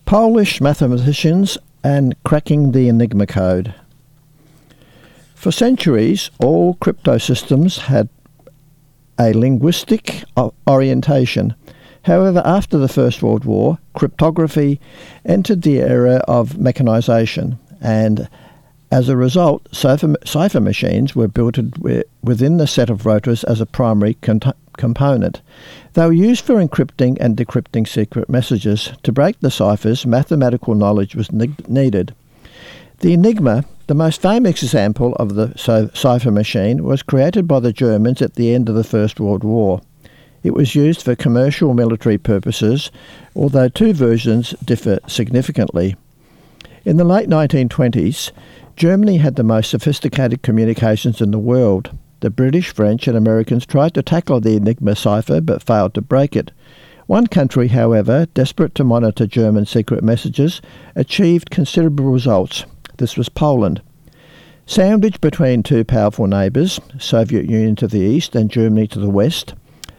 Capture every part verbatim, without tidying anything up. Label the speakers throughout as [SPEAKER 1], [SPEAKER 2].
[SPEAKER 1] Polish mathematicians and cracking the Enigma code. For centuries, all crypto systems had a linguistic orientation. However, after the First World War, cryptography entered the era of mechanisation, and as a result, cipher, cipher machines were built within the set of rotors as a primary con- component. They were used for encrypting and decrypting secret messages. To break the ciphers, mathematical knowledge was ne- needed. The Enigma, the most famous example of the so- cipher machine, was created by the Germans at the end of the First World War. It was used for commercial military purposes, although two versions differ significantly. In the late nineteen twenties, Germany had the most sophisticated communications in the world. The British, French and Americans tried to tackle the Enigma cipher but failed to break it. One country, however, desperate to monitor German secret messages, achieved considerable results. This was Poland. Sandwiched between two powerful neighbours, Soviet Union to the east and Germany to the west,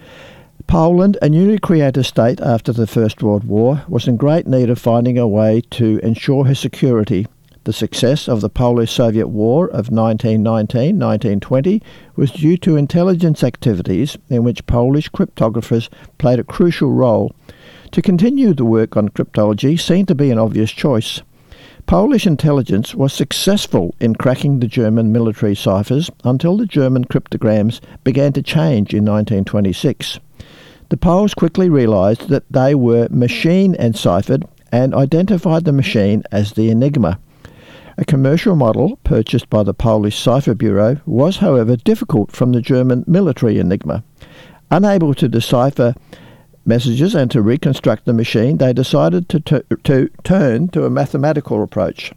[SPEAKER 1] Poland, a newly created state after the First World War, was in great need of finding a way to ensure her security. The success of the Polish-Soviet War of nineteen nineteen to nineteen twenty was due to intelligence activities in which Polish cryptographers played a crucial role. To continue the work on cryptology seemed to be an obvious choice. Polish intelligence was successful in cracking the German military ciphers until the German cryptograms began to change in nineteen twenty-six. The Poles quickly realised that they were machine-enciphered and identified the machine as the Enigma. A commercial model purchased by the Polish Cipher Bureau was, however, difficult from the German military Enigma. Unable to decipher messages and to reconstruct the machine, they decided to, t- to turn to a mathematical approach.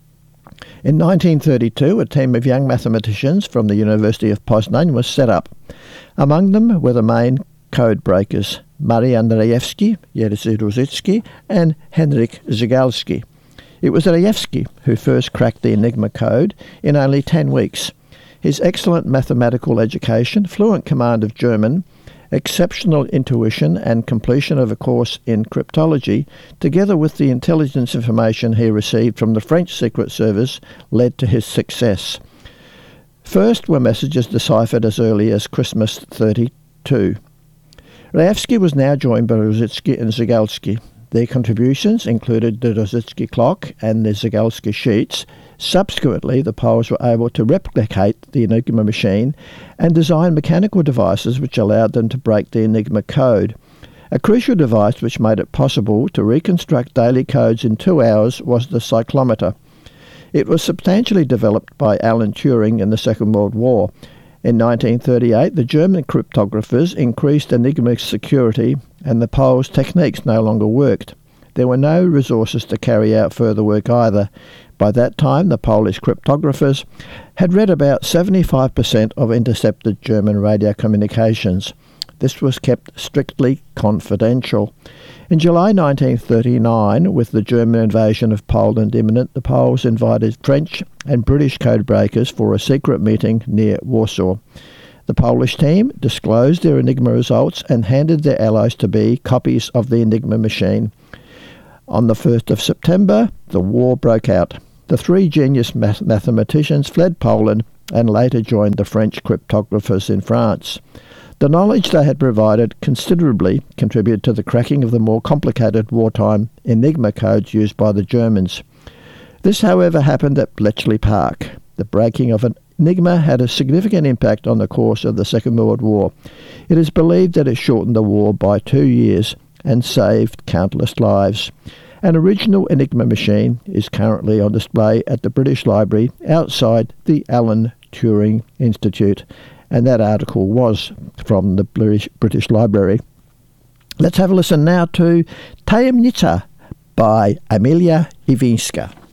[SPEAKER 1] In nineteen thirty-two, a team of young mathematicians from the University of Poznan was set up. Among them were the main code breakers, Marii Andrzejewski, Jerzy Różycki, and Henryk Zygalski. It was Rejewski who first cracked the Enigma code in only ten weeks. His excellent mathematical education, fluent command of German, exceptional intuition and completion of a course in cryptology, together with the intelligence information he received from the French Secret Service, led to his success. First were messages deciphered as early as Christmas thirty-two. Rejewski was now joined by Różycki and Zygalski. Their contributions included the Różycki clock and the Zygalski sheets. Subsequently, the Poles were able to replicate the Enigma machine and design mechanical devices which allowed them to break the Enigma code. A crucial device which made it possible to reconstruct daily codes in two hours was the cyclometer. It was substantially developed by Alan Turing in the Second World War. In nineteen thirty-eight, the German cryptographers increased Enigma's security and the Poles' techniques no longer worked. There were no resources to carry out further work either. By that time, the Polish cryptographers had read about seventy-five percent of intercepted German radio communications. This was kept strictly confidential. In July nineteen thirty-nine, with the German invasion of Poland imminent, the Poles invited French and British codebreakers for a secret meeting near Warsaw. The Polish team disclosed their Enigma results and handed their allies-to-be copies of the Enigma machine. On the first of September, the war broke out. The three genius math- mathematicians fled Poland and later joined the French cryptographers in France. The knowledge they had provided considerably contributed to the cracking of the more complicated wartime Enigma codes used by the Germans. This, however, happened at Bletchley Park. The breaking of an Enigma had a significant impact on the course of the Second World War. It is believed that it shortened the war by two years and saved countless lives. An original Enigma machine is currently on display at the British Library outside the Alan Turing Institute, and that article was from the British, British Library. Let's have a listen now to Tajemnica by Emilia Iwińska.